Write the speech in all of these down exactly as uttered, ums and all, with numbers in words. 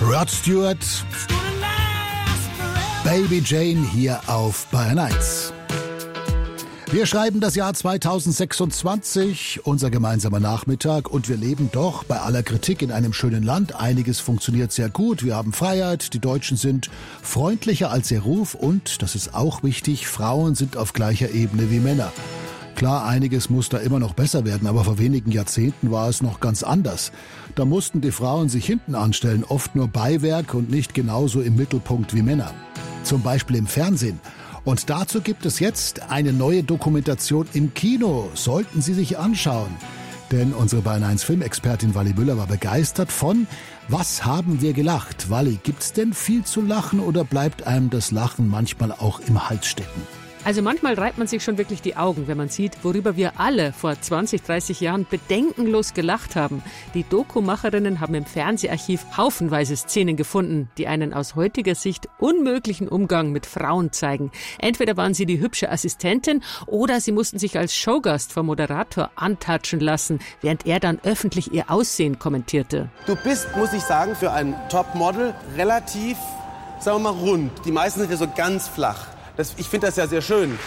Rod Stewart, Baby Jane hier auf Bayern eins. Wir schreiben das Jahr zweitausendsechsundzwanzig, unser gemeinsamer Nachmittag, und wir leben doch bei aller Kritik in einem schönen Land. Einiges funktioniert sehr gut, wir haben Freiheit, die Deutschen sind freundlicher als ihr Ruf und, das ist auch wichtig, Frauen sind auf gleicher Ebene wie Männer. Klar, einiges muss da immer noch besser werden, aber vor wenigen Jahrzehnten war es noch ganz anders. Da mussten die Frauen sich hinten anstellen, oft nur Beiwerk und nicht genauso im Mittelpunkt wie Männer. Zum Beispiel im Fernsehen. Und dazu gibt es jetzt eine neue Dokumentation im Kino. Sollten Sie sich anschauen. Denn unsere Bayern eins Filmexpertin Wally Müller war begeistert von Was haben wir gelacht? Wally, gibt's denn viel zu lachen oder bleibt einem das Lachen manchmal auch im Hals stecken? Also manchmal reibt man sich schon wirklich die Augen, wenn man sieht, worüber wir alle vor zwanzig, dreißig Jahren bedenkenlos gelacht haben. Die Dokumacherinnen haben im Fernseharchiv haufenweise Szenen gefunden, die einen aus heutiger Sicht unmöglichen Umgang mit Frauen zeigen. Entweder waren sie die hübsche Assistentin oder sie mussten sich als Showgast vom Moderator antatschen lassen, während er dann öffentlich ihr Aussehen kommentierte. Du bist, muss ich sagen, für ein Topmodel relativ, sagen wir mal, rund. Die meisten sind ja so ganz flach. Das, ich finde das ja sehr schön.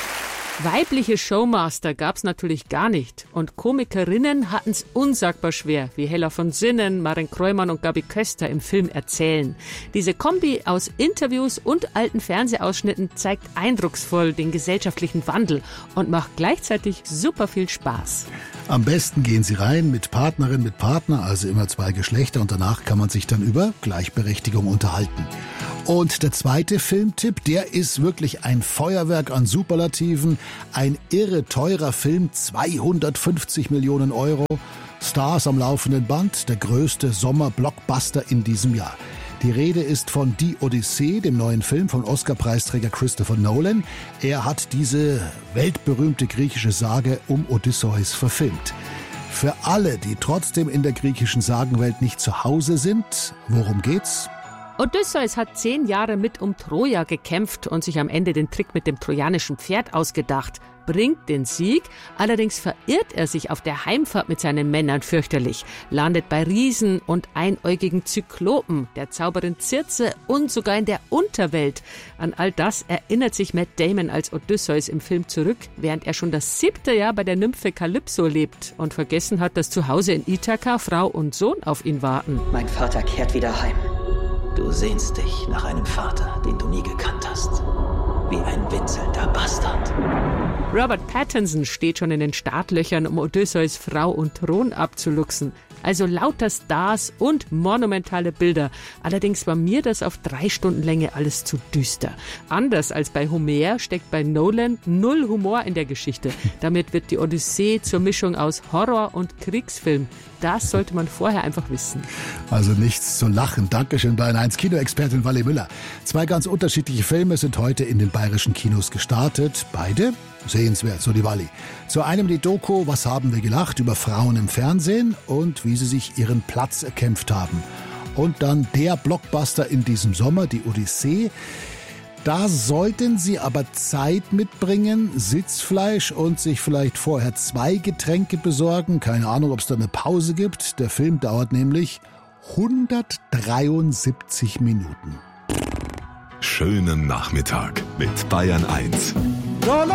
Weibliche Showmaster gab's natürlich gar nicht. Und Komikerinnen hatten's unsagbar schwer, wie Hella von Sinnen, Maren Kreumann und Gabi Köster im Film erzählen. Diese Kombi aus Interviews und alten Fernsehausschnitten zeigt eindrucksvoll den gesellschaftlichen Wandel und macht gleichzeitig super viel Spaß. Am besten gehen Sie rein mit Partnerin, mit Partner, also immer zwei Geschlechter, und danach kann man sich dann über Gleichberechtigung unterhalten. Und der zweite Filmtipp, der ist wirklich ein Feuerwerk an Superlativen. Ein irre teurer Film, zweihundertfünfzig Millionen Euro. Stars am laufenden Band, der größte Sommer-Blockbuster in diesem Jahr. Die Rede ist von Die Odyssee, dem neuen Film von Oscar-Preisträger Christopher Nolan. Er hat diese weltberühmte griechische Sage um Odysseus verfilmt. Für alle, die trotzdem in der griechischen Sagenwelt nicht zu Hause sind, worum geht's? Odysseus hat zehn Jahre mit um Troja gekämpft und sich am Ende den Trick mit dem trojanischen Pferd ausgedacht. Bringt den Sieg, allerdings verirrt er sich auf der Heimfahrt mit seinen Männern fürchterlich, landet bei Riesen und einäugigen Zyklopen, der Zauberin Circe und sogar in der Unterwelt. An all das erinnert sich Matt Damon als Odysseus im Film zurück, während er schon das siebte Jahr bei der Nymphe Kalypso lebt und vergessen hat, dass zu Hause in Ithaka Frau und Sohn auf ihn warten. Mein Vater kehrt wieder heim. Du sehnst dich nach einem Vater, den du nie gekannt hast. Wie ein winselnder Bastard. Robert Pattinson steht schon in den Startlöchern, um Odysseus Frau und Thron abzuluxen. Also lauter Stars und monumentale Bilder. Allerdings war mir das auf drei Stunden Länge alles zu düster. Anders als bei Homer steckt bei Nolan null Humor in der Geschichte. Damit wird die Odyssee zur Mischung aus Horror- und Kriegsfilm. Das sollte man vorher einfach wissen. Also nichts zu lachen. Dankeschön, Bayern eins Kinoexpertin Wally Müller. Zwei ganz unterschiedliche Filme sind heute in den bayerischen Kinos gestartet. Beide sehenswert, so die Wally. Zu einem die Doku Was haben wir gelacht über Frauen im Fernsehen und wie sie sich ihren Platz erkämpft haben. Und dann der Blockbuster in diesem Sommer, die Odyssee. Da sollten Sie aber Zeit mitbringen, Sitzfleisch und sich vielleicht vorher zwei Getränke besorgen. Keine Ahnung, ob es da eine Pause gibt. Der Film dauert nämlich hundertdreiundsiebzig Minuten. Schönen Nachmittag mit Bayern eins.